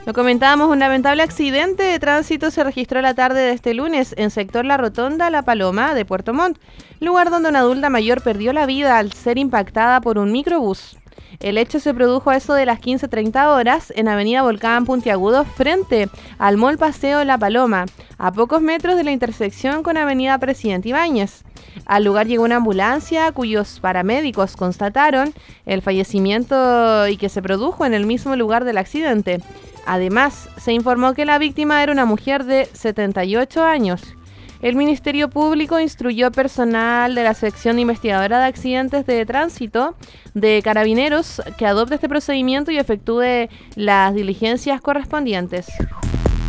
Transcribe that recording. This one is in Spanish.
Lo comentábamos, un lamentable accidente de tránsito se registró la tarde de este lunes en sector La Rotonda, La Paloma de Puerto Montt, lugar donde una adulta mayor perdió la vida al ser impactada por un microbús. El hecho se produjo a eso de las 15:30 horas en Avenida Volcán Puntiagudo frente al Mall Paseo La Paloma, a pocos metros de la intersección con Avenida Presidente Ibáñez. Al lugar llegó una ambulancia cuyos paramédicos constataron el fallecimiento y que se produjo en el mismo lugar del accidente. Además, se informó que la víctima era una mujer de 78 años. El Ministerio Público instruyó personal de la Sección Investigadora de Accidentes de Tránsito de Carabineros que adopte este procedimiento y efectúe las diligencias correspondientes.